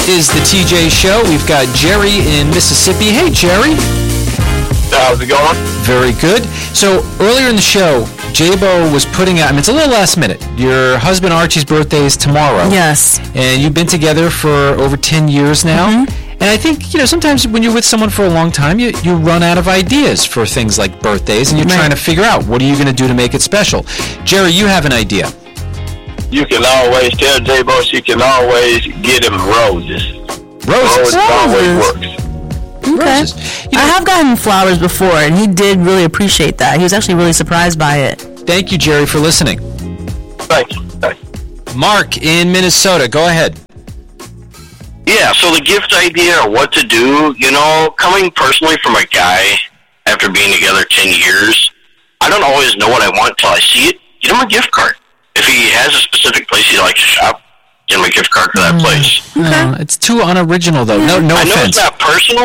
is the TJ Show. We've got Jerry in Mississippi. Hey, Jerry. How's it going? Very good. So earlier in the show, J-Bo was putting out, it's a little last minute. Your husband Archie's birthday is tomorrow. Yes. And you've been together for over 10 years now. Mm-hmm. And I think, sometimes when you're with someone for a long time, you run out of ideas for things like birthdays, and you're trying to figure out, what are you going to do to make it special? Jerry, you have an idea. You can always tell J-Bo she can always get him roses. Roses always works. Okay. Roses. I have gotten flowers before, and he did really appreciate that. He was actually really surprised by it. Thank you, Jerry, for listening. Thank you. Mark in Minnesota, go ahead. Yeah, so the gift idea or what to do, coming personally from a guy after being together 10 years, I don't always know what I want until I see it. Get him a gift card. If he has a specific place he'd like to shop, get him a gift card for that place. Okay. It's too unoriginal, though. No I know offense. it's not personal.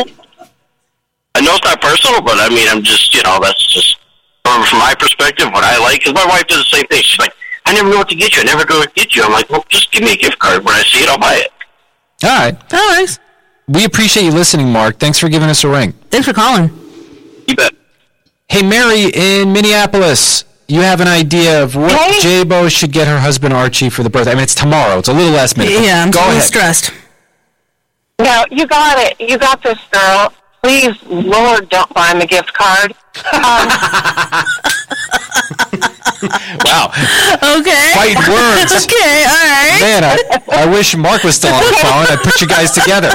But I'm just, that's just, from my perspective, what I like. Because my wife does the same thing. She's like, I never know what to get you. I never go to get you. I'm like, well, just give me a gift card. When I see it, I'll buy it. All right. Nice. We appreciate you listening, Mark. Thanks for giving us a ring. Thanks for calling. You bet. Hey, Mary in Minneapolis. You have an idea of what J-Bo should get her husband Archie for the birthday. It's tomorrow. It's a little last minute. Yeah, I'm Go a little ahead. stressed. No, you got it. You got this, girl. Please, Lord, don't buy him a gift card. Wow. Okay. Fight words. Okay, all right. Man, I wish Mark was still on the phone. I'd put you guys together.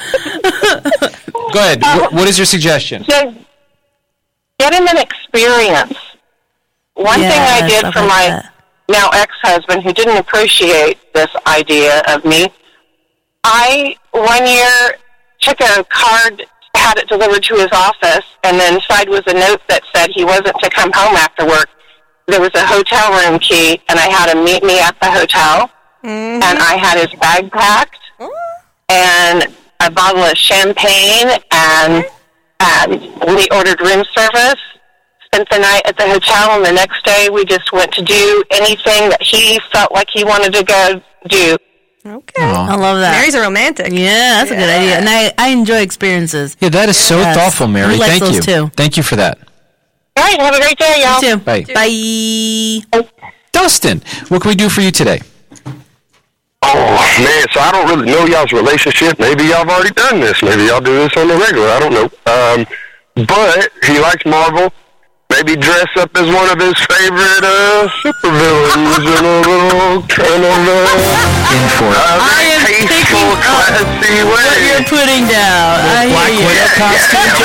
Go ahead. What is your suggestion? Just get him an experience. One thing I did for my now ex-husband, who didn't appreciate this idea of me, I, one year, took a card, had it delivered to his office, and then inside was a note that said he wasn't to come home after work. There was a hotel room key, and I had him meet me at the hotel, and I had his bag packed, and a bottle of champagne, and we ordered room service, spent the night at the hotel, and the next day we just went to do anything that he felt like he wanted to go do. Okay. I love that. Mary's a romantic. Yeah, that's a good idea. And I enjoy experiences. Yeah, that is so thoughtful, Mary. He likes Thank you. those too. Thank you for that. All right, have a great day, y'all. You too. Bye. Bye. Dustin, what can we do for you today? Oh, man, so I don't really know y'all's relationship. Maybe y'all have already done this. Maybe y'all do this on the regular. I don't know. But he likes Marvel. Maybe dress up as one of his favorite supervillains in a little kind of In for it. I am tasteful, classy way. What you're putting down. I Black hear you. Widow costume.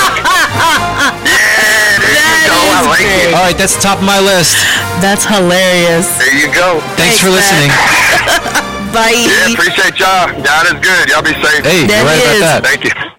I like it. All right, that's the top of my list. That's hilarious. There you go. Thanks for listening. Bye. Yeah, appreciate y'all. God is good. Y'all be safe. Hey, you're right about that. Thank you.